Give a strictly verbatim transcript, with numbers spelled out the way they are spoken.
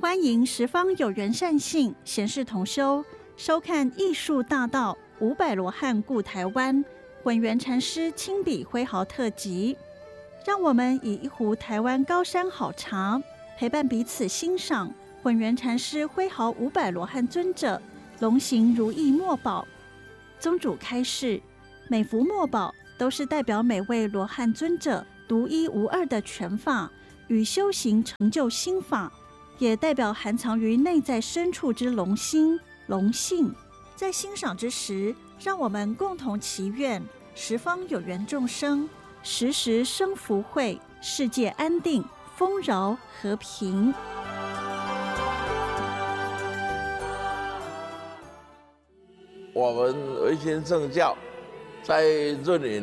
欢迎十方有缘善信贤士同修收看艺术大道五百罗汉顾台湾混元禅师亲笔挥毫特辑，让我们以一壶台湾高山好茶，陪伴彼此欣赏混元禅师挥毫五百罗汉尊者龙行如意墨宝。宗主开示，每幅墨宝都是代表每位罗汉尊者独一无二的权法与修行成就心法，也代表含藏于内在深处之龙心龙性。在欣赏之时，让我们共同祈愿十方有缘众生时时生福慧，世界安定丰饶和平。 我们维新圣教在闰年